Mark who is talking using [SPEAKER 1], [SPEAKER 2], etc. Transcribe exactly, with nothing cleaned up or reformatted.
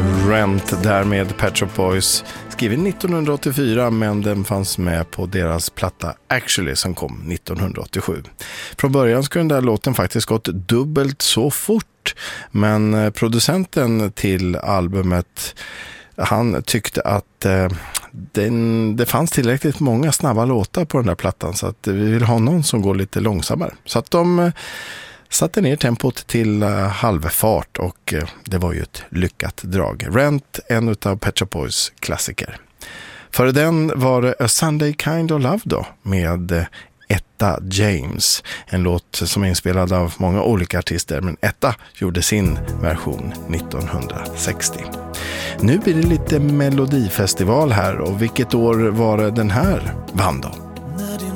[SPEAKER 1] Rent där med Pet Shop Boys, skriven nittonhundraåttiofyra, men den fanns med på deras platta Actually som kom nittonhundraåttiosju. Från början skulle den där låten faktiskt gått dubbelt så fort, men producenten till albumet, han tyckte att eh, den, det fanns tillräckligt många snabba låtar på den där plattan, så att vi vill ha någon som går lite långsammare. Så att de eh, satte ner tempot till uh, halvfart, och uh, det var ju ett lyckat drag. Rent, en utav Pet Shop Boys klassiker. Före den var det A Sunday Kind of Love då, med uh, Etta James. En låt som är inspelad av många olika artister, men Etta gjorde sin version nittonhundrasextio. Nu blir det lite melodifestival här, och vilket år var det den här vann då?